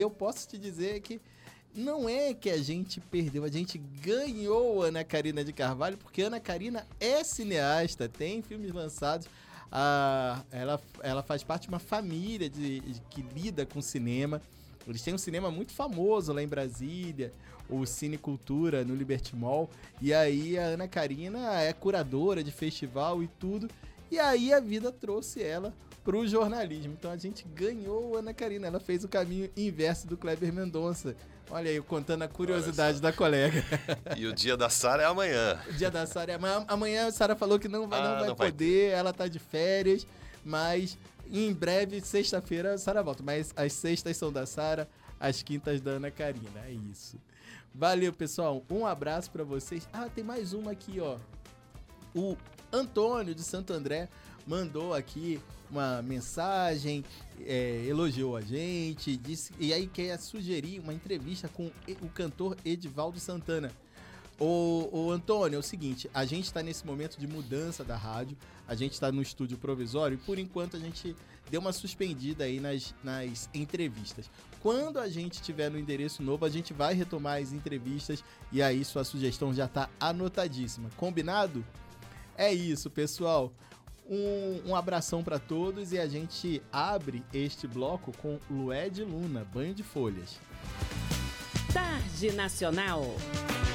Eu posso te dizer que não é que a gente perdeu, a gente ganhou Ana Carina de Carvalho, porque Ana Carina é cineasta, tem filmes lançados. Ela faz parte de uma família que lida com cinema. Eles têm um cinema muito famoso lá em Brasília, o Cine Cultura, no Liberty Mall. E aí a Ana Carina é curadora de festival e tudo. E aí a vida trouxe ela pro jornalismo. Então a gente ganhou a Ana Carina. Ela fez o caminho inverso do Kleber Mendonça. Olha aí, eu contando a curiosidade da colega. E o dia da Sara é amanhã. O dia da Sara é amanhã. Amanhã a Sara falou que não vai poder, ela tá de férias, mas em breve, sexta-feira, a Sara volta. Mas as sextas são da Sara, as quintas da Ana Carina. É isso. Valeu, pessoal. Um abraço pra vocês. Tem mais uma aqui, ó. O Antônio de Santo André mandou aqui uma mensagem, elogiou a gente, disse, e aí quer sugerir uma entrevista com o cantor Edivaldo Santana. Ô Antônio, é o seguinte, a gente está nesse momento de mudança da rádio, a gente está no estúdio provisório e por enquanto a gente deu uma suspendida aí nas entrevistas. Quando a gente estiver no endereço novo, a gente vai retomar as entrevistas e aí sua sugestão já está anotadíssima. Combinado? É isso, pessoal. Um abração para todos e a gente abre este bloco com Lued Luna, Banho de Folhas. Tarde Nacional.